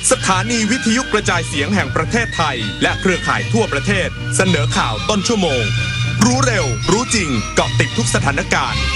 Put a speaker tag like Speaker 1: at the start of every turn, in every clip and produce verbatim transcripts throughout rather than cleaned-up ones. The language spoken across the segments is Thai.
Speaker 1: สถานีวิทยุกระจายเสียงแห่งประเทศไทยและเครือข่ายทั่วประเทศเสนอข่าวต้นชั่วโมงรู้เร็วรู้จริงเกาะติดทุกสถานการณ์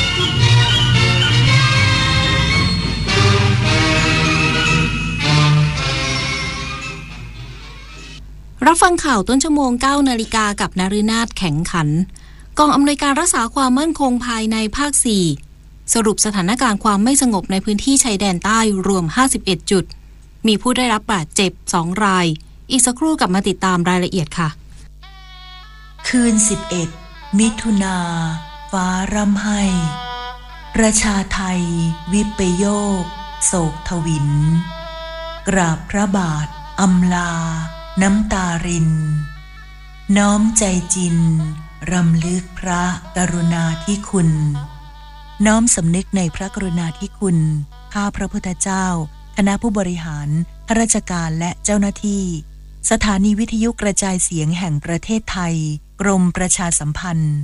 Speaker 2: รับฟังข่าวต้นชั่วโมง เก้านาฬิกากับนฤนาถแข็งขันกองอำนวยการรักษาความมั่นคงภายในภาคสี่สรุปสถานการณ์ความไม่สงบในพื้นที่ชายแดนใต้รวมห้าสิบเอ็ดจุดมีผู้ได้รับบาดเจ็บสองรายอีกสักครู่กลับมาติดตามรายละเอียดค่ะ
Speaker 3: คืนสิบเอ็ดมิถุนาฟ้าร่ำไห้ประชาไทยวิปโยคโศกทวินกราบพระบาทอำลาน้ำตารินน้อมใจจินรำลึกพระกรุณาธิคุณน้อมสำนึกในพระกรุณาธิคุณข้าพระพุทธเจ้าคณะผู้บริหารข้าราชการและเจ้าหน้าที่สถานีวิทยุกระจายเสียงแห่งประเทศไทยกรมประชาสัมพันธ์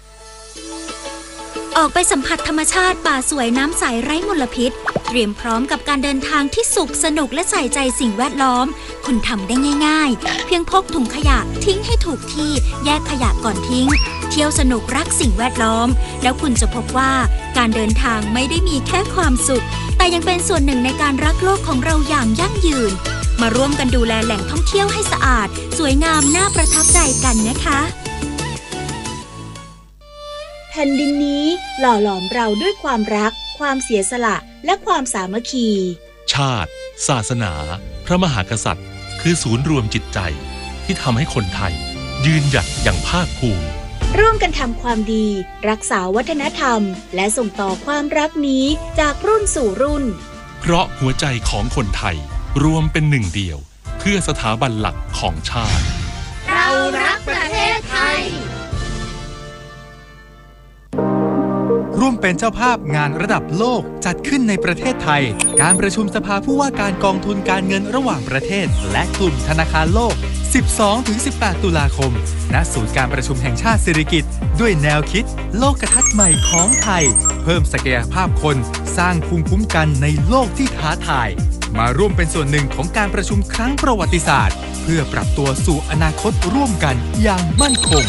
Speaker 4: ออกไปสัมผัสธรรมชาติป่าสวยน้ำใสไร้มลพิษเตรียมพร้อมกับการเดินทางที่สุขสนุกและใส่ใจสิ่งแวดล้อมคุณทำได้ง่ายๆเพียงพกถุงขยะทิ้งให้ถูกที่แยกขยะก่อนทิ้งเที่ยวสนุกรักสิ่งแวดล้อมแล้วคุณจะพบว่าการเดินทางไม่ได้มีแค่ความสุขแต่ยังเป็นส่วนหนึ่งในการรักโลกของเราอย่างยั่งยืนมาร่วมกันดูแลแหล่งท่องเที่ยวให้สะอาดสวยงามน่าประทับใจกันนะคะ
Speaker 5: แผ่นดินนี้หล่อหลอมเราด้วยความรักความเสียสละและความสามัคคี
Speaker 6: ชาติศาสนาพระมหากษัตริย์คือศูนย์รวมจิตใจที่ทำให้คนไทยยืนหยัดอย่างภาคภูมิ
Speaker 5: ร่วมกันทำความดีรักษาวัฒนธรรมและส่งต่อความรักนี้จากรุ่นสู่รุ่น
Speaker 6: เพราะหัวใจของคนไทยรวมเป็นหนึ่งเดียวเพื่อสถาบันหลักของชาติ
Speaker 5: เรารักประเทศไทย
Speaker 7: ร่วมเป็นเจ้าภาพงานระดับโลกจัดขึ้นในประเทศไทยการประชุมสภาผู้ว่าการกองทุนการเงินระหว่างประเทศและกลุ่มธนาคารโลก สิบสองถึงสิบแปด ตุลาคมณศูนย์การประชุมแห่งชาติสิริกิติ์ด้วยแนวคิดโลกทัศน์ใหม่ของไทยเพิ่มศักยภาพคนสร้างภูมิคุ้มกันในโลกที่ท้าทายมาร่วมเป็นส่วนหนึ่งของการประชุมครั้งประวัติศาสตร์เพื่อปรับตัวสู่อนาคตร่วมกันอย่างมั่นคง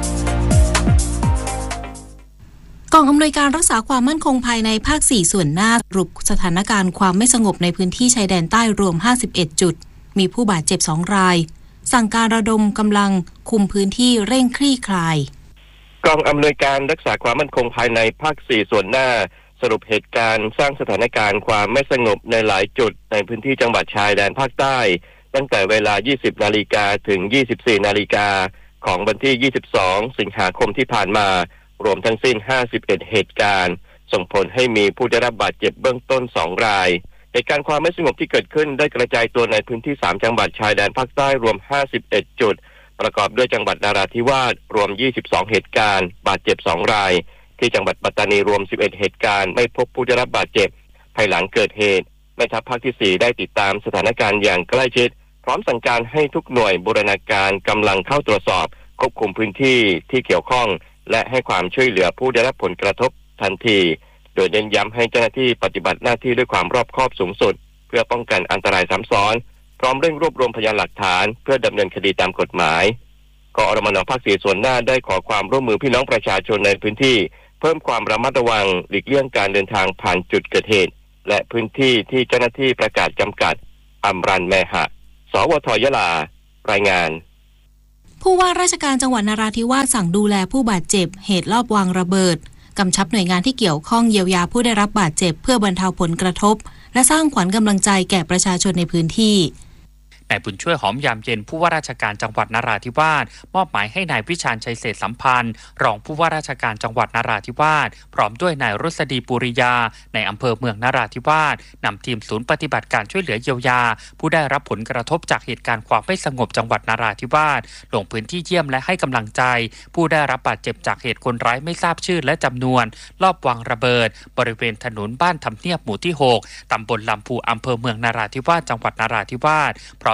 Speaker 2: กองอำนวยการรักษาความมั่นคงภายในภาคสี่ส่วนหน้าสรุปสถานการณ์ความไม่สงบในพื้นที่ชายแดนใต้รวมห้าสิบเอ็ดจุดมีผู้บาดเจ็บสองรายสั่งการระดมกำลังคุมพื้นที่เร่งคลี่คลาย
Speaker 8: กองอำนวยการรักษาความมั่นคงภายในภาคสี่ส่วนหน้าสรุปเหตุการณ์สร้างสถานการณ์ความไม่สงบในหลายจุดในพื้นที่จังหวัดชายแดนภาคใต้ตั้งแต่เวลา ยี่สิบนาฬิกาถึง ยี่สิบสี่นาฬิกาของวันที่ ยี่สิบสอง สิงหาคมที่ผ่านมารวมทั้งสิ้นห้าสิบเอ็ดเหตุการณ์ส่งผลให้มีผู้ได้รับบาดเจ็บเบื้องต้นสองรายเหตุการณ์ความไม่สงบที่เกิดขึ้นได้กระจายตัวในพื้นที่สามจังหวัดชายแดนภาคใต้รวมห้าสิบเอ็ดจุดประกอบด้วยจังหวัดนราธิวาสรวมยี่สิบสองเหตุการณ์บาดเจ็บสองรายที่จังหวัดปัตตานีรวมสิบเอ็ดเหตุการณ์ไม่พบผู้ได้รับบาดเจ็บภายหลังเกิดเหตุแม่ทัพภาคที่สี่ได้ติดตามสถานการณ์อย่างใกล้ชิดพร้อมสั่งการให้ทุกหน่วยบูรณาการกำลังเข้าตรวจสอบควบคุมพื้นที่ที่เกี่ยวข้องและให้ความช่วยเหลือผู้ได้รับผลกระทบทันทีโดยเน้นย้ำให้เจ้าหน้าที่ปฏิบัติหน้าที่ด้วยความรอบคอบสูงสุดเพื่อป้องกันอันตรายซ้ำซ้อนพร้อมเร่งรวบรวมพยานหลักฐานเพื่อดำเนินคดีตามกฎหมายกอรมน.ภาคสี่ส่วนหน้าได้ขอความร่วมมือพี่น้องประชาชนในพื้นที่เพิ่มความระมัดระวังหลีกเลี่ยงการเดินทางผ่านจุดเกิดเหตุและพื้นที่ที่เจ้าหน้าที่ประกาศจำกัดอำรันแมหะสวทยะลารายงาน
Speaker 2: ผู้ว่าราชการจังหวัดนราธิวาสสั่งดูแลผู้บาดเจ็บเหตุลอบวางระเบิดกำชับหน่วยงานที่เกี่ยวข้องเยียวยาผู้ได้รับบาดเจ็บเพื่อบรรเทาผลกระทบและสร้างขวัญกำลังใจแก่ประชาชนในพื้นที่
Speaker 9: นายบุญช่วยหอมยามเย็นผู้ว่าราชการจังหวัดนราธิวาสมอบหมายให้นายวิชาญชัยเศรษฐสัมพันธ์รองผู้ว่าราชการจังหวัดนราธิวาสพร้อมด้วยนายรุษฎีปุริยาในอำเภอเมืองนราธิวาสนำทีมศูนย์ปฏิบัติการช่วยเหลือเยียวยาผู้ได้รับผลกระทบจากเหตุการณ์ความไม่สงบจังหวัดนราธิวาสลงพื้นที่เยี่ยมและให้กำลังใจผู้ได้รับบาดเจ็บจากเหตุคนร้ายไม่ทราบชื่อและจำนวนลอบวางระเบิดบริเวณถนนบ้านทำเนียบหมู่ที่หกตำบลลำพูอำเภอเมืองนราธิวาสจังหวัดนราธิวาสพร้อม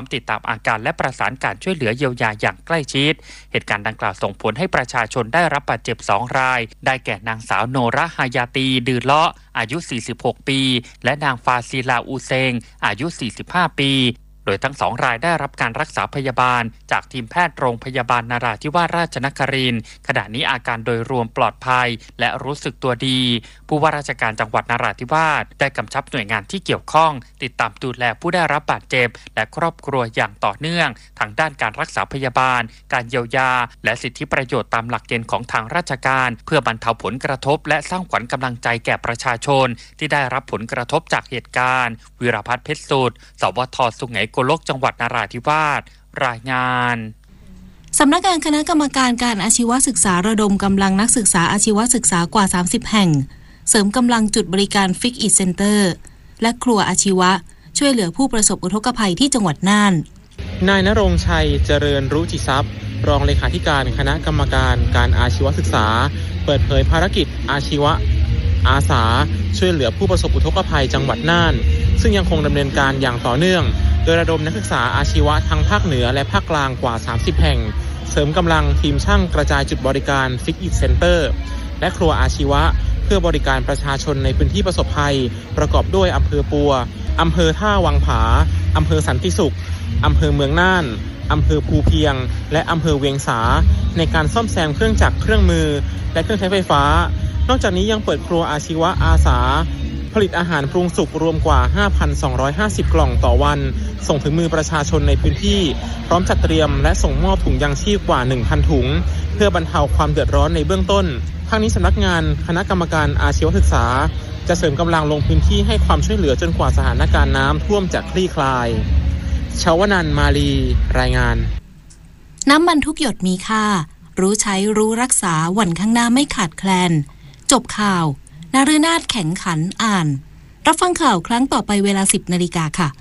Speaker 9: มติดตามอาการและประสานการช่วยเหลือเยียวยาอย่างใกล้ชิดเหตุการณ์ดังกล่าวส่งผลให้ประชาชนได้รับบาดเจ็บสองรายได้แก่นางสาวโนราฮายาตีดือเลาะอายุสี่สิบหกปีและนางฟาซิลาอูเซงอายุสี่สิบห้าปีโดยทั้งสองรายได้รับการรักษาพยาบาลจากทีมแพทย์โรงพยาบาลนราธิวาสราชนครินทร์ขณะนี้อาการโดยรวมปลอดภัยและรู้สึกตัวดีผู้ว่าราชการจังหวัดนราธิวาสได้กำชับหน่วยงานที่เกี่ยวข้องติดตามดูแลผู้ได้รับบาดเจ็บและครอบครัวอย่างต่อเนื่องทั้งด้านการรักษาพยาบาลการเยียวยาและสิทธิประโยชน์ตามหลักเกณฑ์ของทางราชการเพื่อบรรเทาผลกระทบและสร้างขวัญกำลังใจแก่ประชาชนที่ได้รับผลกระทบจากเหตุการณ์วีรพัฒน์เพชรสุดสวท.สุไหงโกลกจังหวัดนราธิวาสรายงาน
Speaker 2: สำนักงานคณะกรรมการการอาชีวศึกษาระดมกำลังนักศึกษาอาชีวศึกษากว่าสามสิบแห่งเสริมกำลังจุดบริการฟิกอิทเซ็นเตอร์และครัวอาชีวะช่วยเหลือผู้ประสบอุทกภัยที่จังหวัดน่าน
Speaker 10: นายณรงค์ชัยเจริญรุจิทรัพย์รองเลขาธิการคณะกรรมการการอาชีวศึกษาเปิดเผยภารกิจอาชีวะอาสาช่วยเหลือผู้ประสบอุทกภัยจังหวัดน่านซึ่งยังคงดำเนินการอย่างต่อเนื่องโดยระดมนักศึกษาอาชีวะทั้งภาคเหนือและภาคกลางกว่าสามสิบแห่งเสริมกำลังทีมช่างกระจายจุดบริการฟิกอิทเซ็นเตอร์และครัวอาชีวะเพื่อบริการประชาชนในพื้นที่ประสบภัยประกอบด้วยอำเภอปัวอำเภอท่าวังผาอำเภอสันติสุขอำเภอเมืองน่านอำเภอภูเพียงและอำเภอเวียงสาในการซ่อมแซมเครื่องจักรเครื่องมือและเครื่องใช้ไฟฟ้านอกจากนี้ยังเปิดครัวอาชีวะอาสาผลิตอาหารปรุงสุกรวมกว่า ห้าพันสองร้อยห้าสิบ กล่องต่อวันส่งถึงมือประชาชนในพื้นที่พร้อมจัดเตรียมและส่งมอบถุงยางชีพกว่า หนึ่งพัน ถุงเพื่อบรรเทาความเดือดร้อนในเบื้องต้นทั้งนี้สำนักงานคณะกรรมการอาชีวศึกษาจะเสริมกำลังลงพื้นที่ให้ความช่วยเหลือจนกว่าสถานการณ์น้ำท่วมจะคลี่คลายชาวนันท์มาลีรายงาน
Speaker 2: น้ำมันทุกหยดมีค่ารู้ใช้รู้รักษาวันข้างหน้าไม่ขาดแคลนจบข่าวนฤนาถแข็งขันอ่านรับฟังข่าวครั้งต่อไปเวลา สิบนาฬิกาค่ะ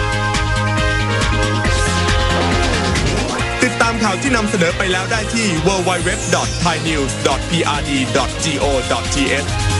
Speaker 1: ติดตามข่าวที่นำเสนอไปแล้วได้ที่ ดับเบิลยู ดับเบิลยู ดับเบิลยู ดอท ไทยนิวส์ ดอท พี อาร์ ดี ดอท จี โอ ดอท ที เอช